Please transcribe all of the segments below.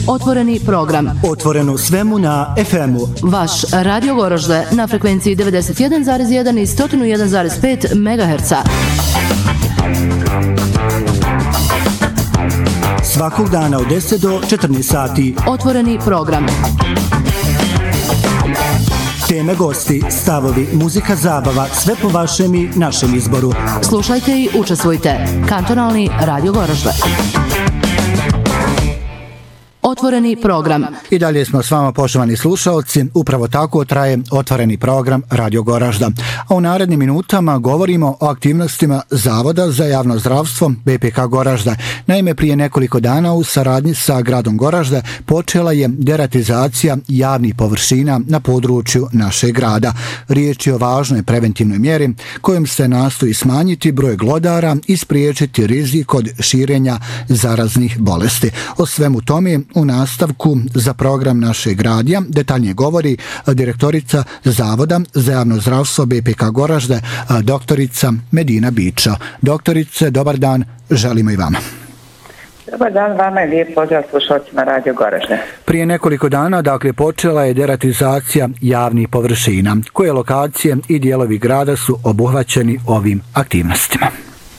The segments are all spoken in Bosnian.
Otvoreni program. Otvoreno svemu na FM-u. Vaš Radio Goražde na frekvenciji 91,1 i 101,5 MHz. Svakog dana od 10 do 14 sati. Otvoreni program. Teme, gosti, stavovi, muzika, zabava, sve po vašem i našem izboru. Slušajte i učestvujte. Kantonalni Radio Goražde. Otvoreni program. I dalje smo s vama, poštovani slušalci. Upravo tako traje otvoreni program Radio Goražda. A u narednim minutama govorimo o aktivnostima Zavoda za javno zdravstvo BPK Goražda. Naime, prije nekoliko dana u saradnji sa gradom Goražde počela je deratizacija javnih površina na području našeg grada. Riječ je o važnoj preventivnoj mjeri kojom se nastoji smanjiti broj glodara i spriječiti rizik od širenja zaraznih bolesti. O svemu tome u nastavku za program našeg radija detaljnije govori direktorica Zavoda za javno zdravstvo BPK Goražde, doktorica Medina Biča. Doktorice, dobar dan, želimo i vama. Dobar dan vama i lijep pozdrav slušalcima Radio Goražde. Prije nekoliko dana, počela je deratizacija javnih površina. Koje lokacije i dijelovi grada su obuhvaćeni ovim aktivnostima?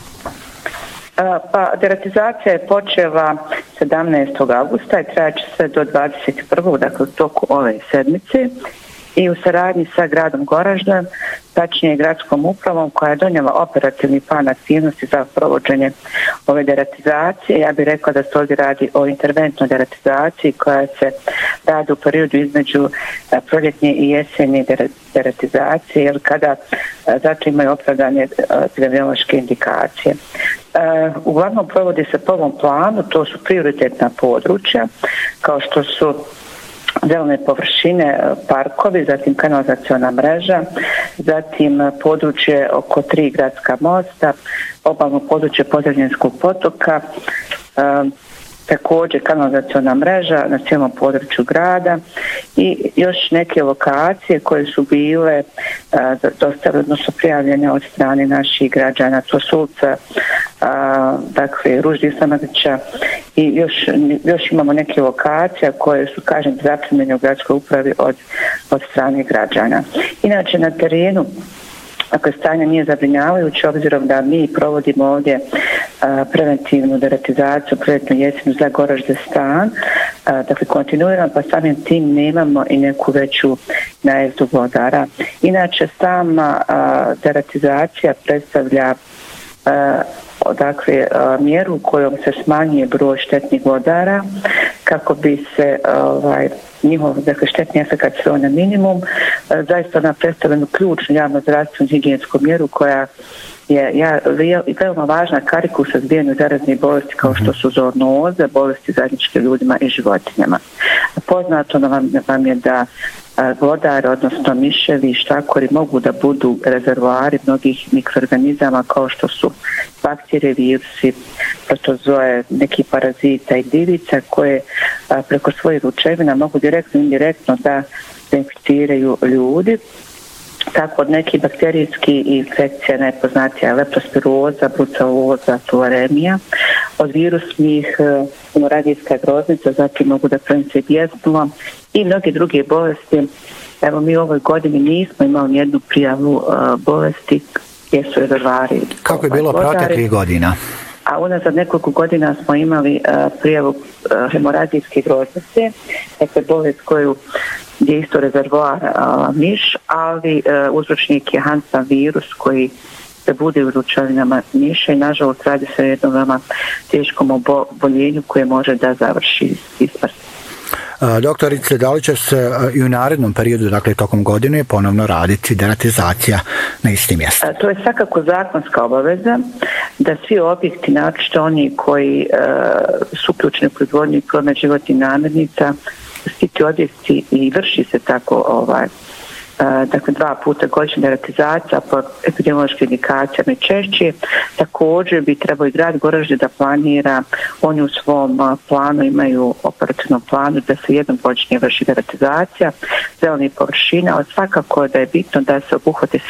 Pa, deratizacija je počela 17. augusta i trajaće se do 21. dakle u toku ove sedmice i u saradnji sa gradom Goraždom, tačnije gradskom upravom koja je donijela operativni plan aktivnosti za provođenje ove deratizacije. Ja bih rekla da se ovdje radi o interventnoj deratizaciji koja se radi u periodu između proljetnje i jesenje deratizacije, jer kada zato imaju opravdane epidemiološke indikacije. Uglavnom provodi se po ovom planu, to su prioritetna područja kao što su zelene površine, parkovi, zatim kanalizaciona mreža, zatim područje oko 3 gradska mosta, obalno područje Podravljenskog potoka, također kanalizaciona mreža na cijelom području grada i još neke lokacije koje su bile odnosno prijavljene od strane naših građana. To su ulica dakle Ruždi Samadića i još imamo neke lokacije koje su, kažem, zaprimljene u gradskoj upravi od strane građana. Inače na terenu, ako stanje nije zabrinjavajuće, obzirom da mi provodimo ovdje preventivnu deratizaciju, preventivnu jesenu za Goražde stan, dakle kontinuirano, pa samim tim nemamo i neku veću najezdu glodara. Inače, sama deratizacija predstavlja mjeru kojom se smanjuje broj štetnih glodara kako bi se njihov štetni efekat sveo na minimum. Zaista ona predstavljena ključnu javno zdravstvenu higijensku mjeru koja je veoma važna kariku u suzbijanju zaraznih bolesti kao što su zoonoze, bolesti zajedničke ljudima i životinjama. Poznato vam je da glodari, odnosno miševi i štakori mogu da budu rezervoari mnogih mikroorganizama kao što su bakterije, virusi, protozoje, neki parazita i divica koje preko svojih ručevina mogu direktno i indirektno da inficiraju ljudi. Tako od nekih bakterijskih infekcija najpoznatija je leptospiroza, bruceloza, tularemija, od virusnih hemoragijska groznica, zatim mogu da prenose bjesnilo i mnoge druge bolesti. Evo, mi u ovoj godini nismo imali nijednu prijavu bolesti gdje su rezervari. Kako je bilo proteklih godina? A unazad nekoliko godina smo imali prijavu hemoragijske groznice, dakle bolest gdje je isto rezervoar miš, ali uzročnik je Hansa virus koji se bude u ručevinama miša i nažalost radi se o jednom veoma teškom oboljenju koje može da završi i smrt. Doktorice, da li će se i u narednom periodu, dakle tokom godine, ponovno raditi deratizacija na istim mjestima? To je svakako zakonska obaveza da svi objekti, naročito oni koji su uključeni u proizvodnju i promet životnih namirnica, ti objekti i vrši se tako dakle 2 puta godišnja deratizacija po epidemiološkim indikacijama i češće. Također bi trebao i grad Goražde da planira, oni u svom planu imaju operativnom planu da se jednom godišnje vrši deratizacija zelenih površina, ali svakako da je bitno da se obuhvate